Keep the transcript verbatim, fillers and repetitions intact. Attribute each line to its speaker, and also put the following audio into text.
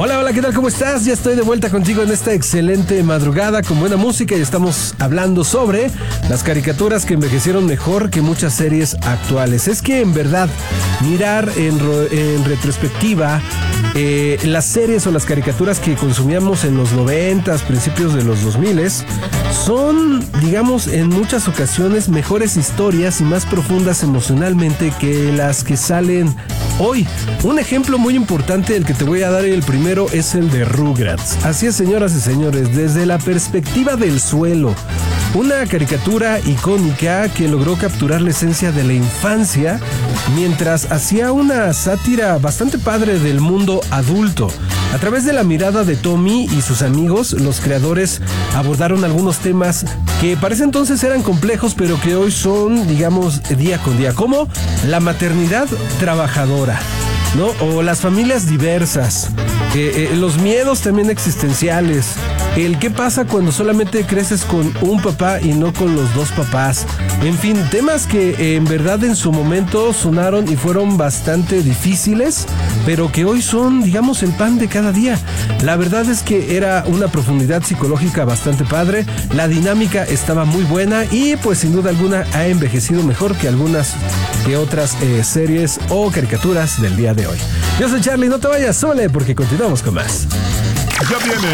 Speaker 1: Hola, hola, ¿qué tal? ¿Cómo estás? Ya estoy de vuelta contigo en esta excelente madrugada con buena música y estamos hablando sobre las caricaturas que envejecieron mejor que muchas series actuales. Es que en verdad, mirar en, en retrospectiva eh, las series o las caricaturas que consumíamos en los noventas, principios de los dos miles, son, digamos, en muchas ocasiones mejores historias y más profundas emocionalmente que las que salen hoy. Un ejemplo muy importante del que te voy a dar, el primero es el de Rugrats. Así es, señoras y señores, desde la perspectiva del suelo, una caricatura icónica que logró capturar la esencia de la infancia mientras hacía una sátira bastante padre del mundo adulto. A través de la mirada de Tommy y sus amigos, los creadores abordaron algunos temas que para ese entonces eran complejos, pero que hoy son, digamos, día con día, como la maternidad trabajadora, ¿no? O las familias diversas, eh, eh, los miedos también existenciales, el qué pasa cuando solamente creces con un papá y no con los dos papás. En fin, temas que eh, en verdad en su momento sonaron y fueron bastante difíciles, pero que hoy son, digamos, el pan de cada día. La verdad es que era una profundidad psicológica bastante padre, la dinámica estaba muy buena y pues sin duda alguna ha envejecido mejor que algunas que otras eh, series o caricaturas del día de hoy. Yo soy Charlie, no te vayas, súbele porque continuamos con más.
Speaker 2: Ya viene